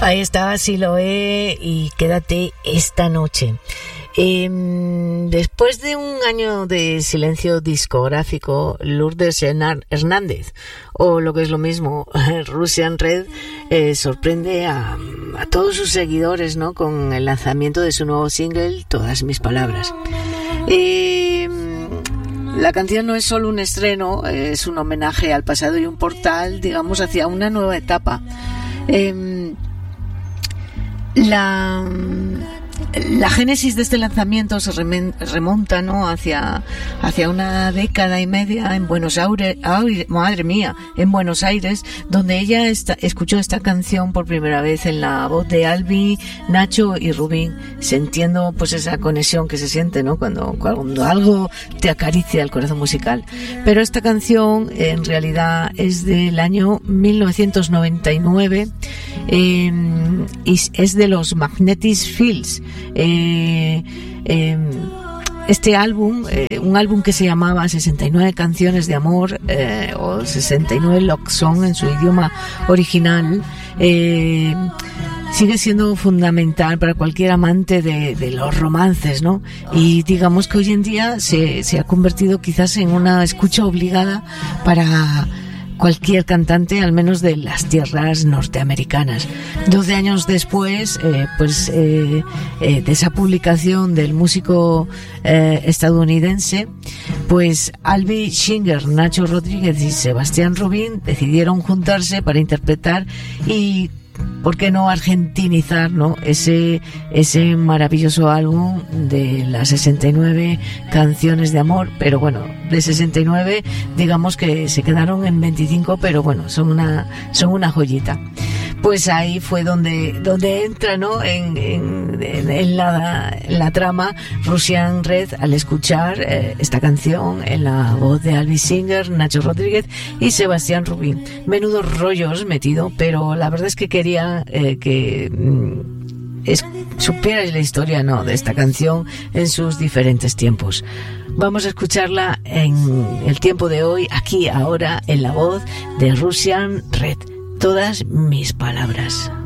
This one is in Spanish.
Ahí está Siloé y Quédate esta noche. Después de un año de silencio discográfico, Lourdes Hernández, o lo que es lo mismo, Russian Red, sorprende a todos sus seguidores, ¿no?, con el lanzamiento de su nuevo single, Todas mis palabras. La canción no es solo un estreno, es un homenaje al pasado y un portal, digamos, hacia una nueva etapa. La génesis de este lanzamiento se remonta, ¿no?, hacia una década y media en Buenos Aires, en Buenos Aires, donde ella escuchó esta canción por primera vez en la voz de Albi, Nacho y Rubín, sintiendo pues esa conexión que se siente, ¿no?, cuando algo te acaricia el corazón musical. Pero esta canción en realidad es del año 1999 y es de los Magnetic Fields. Este álbum, un álbum que se llamaba 69 canciones de amor, o 69 love song en su idioma original, sigue siendo fundamental para cualquier amante de los romances, ¿no? Y digamos que hoy en día se ha convertido quizás en una escucha obligada para cualquier cantante, al menos de las tierras norteamericanas. 12 años después, de esa publicación del músico estadounidense, pues Albi Schiller, Nacho Rodríguez y Sebastián Rubín decidieron juntarse para interpretar y, ¿por qué no argentinizar, ¿no?, ese maravilloso álbum de las 69 canciones de amor? Pero bueno, de 69 digamos que se quedaron en 25, pero bueno, son una joyita. Pues ahí fue donde entra, ¿no?, en la trama Russian Red, al escuchar esta canción en la voz de Albi Singer, Nacho Rodríguez y Sebastián Rubín. Menudos rollos metido, pero la verdad es que quería que supierais la historia, ¿no?, de esta canción en sus diferentes tiempos. Vamos a escucharla en el tiempo de hoy, aquí, ahora, en la voz de Russian Red. Todas mis palabras.